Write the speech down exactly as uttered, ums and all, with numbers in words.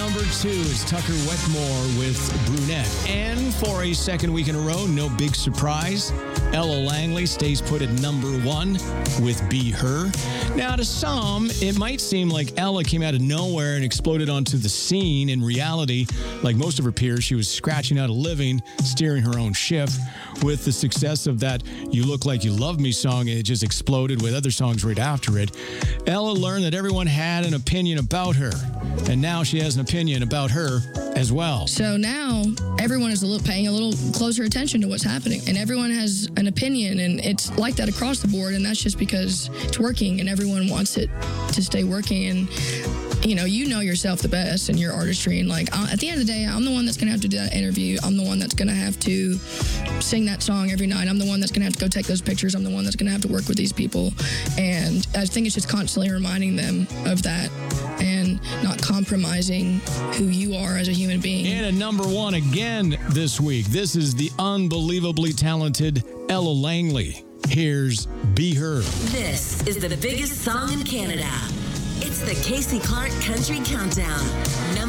number two is Tucker Wetmore with Brunette. And for a second week in a row, no big surprise, Ella Langley stays put at number one with Be Her. Now, to some, it might seem like Ella came out of nowhere and exploded onto the scene. In reality, like most of her peers, she was scratching out a living, steering her own ship. With the success of that You Look Like You Love Me song, it just exploded with other songs right after it. Ella learned that everyone had an opinion about her, and now she has an opinion about her as well. So now everyone is a little, paying a little closer attention to what's happening, and everyone has an opinion, and it's like that across the board, and that's just because it's working, and everyone wants it to stay working. And you know, you know yourself the best in your artistry. And like, uh, at the end of the day, I'm the one that's going to have to do that interview. I'm the one that's going to have to sing that song every night. I'm the one that's going to have to go take those pictures. I'm the one that's going to have to work with these people. And I think it's just constantly reminding them of that and not compromising who you are as a human being. And at number one again this week, this is the unbelievably talented Ella Langley. Here's Be Her. This is the biggest song in Canada. It's the Casey Clark Country Countdown. Number